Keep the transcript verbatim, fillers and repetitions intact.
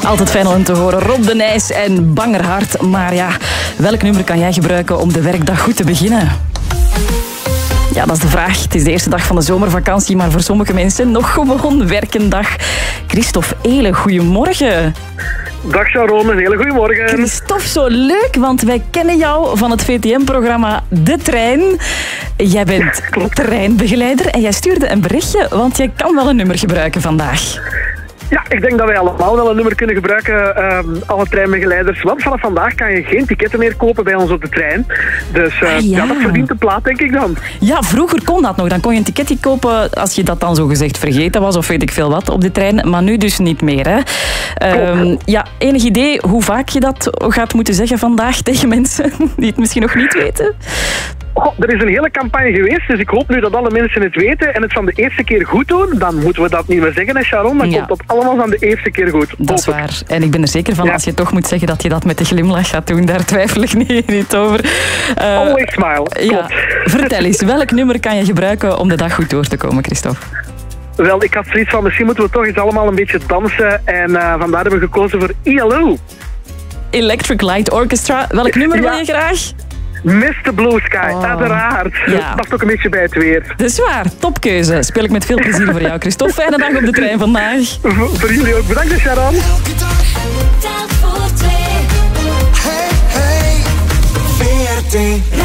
Altijd fijn om te horen. Rob de Nijs en Bangerhart. Maar ja, welk nummer kan jij gebruiken om de werkdag goed te beginnen? Ja, dat is de vraag. Het is de eerste dag van de zomervakantie, maar voor sommige mensen nog gewoon werkendag. Christophe Eelen, goedemorgen. Dag Sharon, een hele goede morgen. Christophe, zo leuk, want wij kennen jou van het V T M-programma De Trein. Jij bent ja, treinbegeleider en jij stuurde een berichtje, want jij kan wel een nummer gebruiken vandaag. Ja, ik denk dat wij allemaal wel een nummer kunnen gebruiken, uh, alle treinbegeleiders. Want vanaf vandaag kan je geen ticketten meer kopen bij ons op de trein. Dus uh, ah, ja. ja, dat verdient de plaat, denk ik dan. Ja, vroeger kon dat nog. Dan kon je een ticketje kopen als je dat dan zogezegd vergeten was of weet ik veel wat op de trein. Maar nu dus niet meer, hè. Um, ja, enig idee hoe vaak je dat gaat moeten zeggen vandaag tegen mensen die het misschien nog niet weten? Oh, er is een hele campagne geweest, dus ik hoop nu dat alle mensen het weten en het van de eerste keer goed doen. Dan moeten we dat niet meer zeggen, hè Sharon. Dan ja. komt dat allemaal van de eerste keer goed. Dat is waar. En ik ben er zeker van, ja. als je toch moet zeggen dat je dat met de glimlach gaat doen, daar twijfel ik niet, niet over. Uh, Always smile. Ja. Vertel eens, welk nummer kan je gebruiken om de dag goed door te komen, Christophe? Wel, ik had zoiets van, misschien moeten we toch eens allemaal een beetje dansen. En uh, vandaar hebben we gekozen voor I L O. Electric Light Orchestra. Welk nummer ja. wil je graag? mister Blue Sky, oh. uiteraard. Ja. Dat past ook een beetje bij het weer. Dat is waar, topkeuze. Speel ik met veel plezier voor jou, Christophe. Fijne dag op de trein vandaag. V- voor jullie ook. Bedankt, Sharon. Elke dag, tel voor twee. Hey, hey, V R T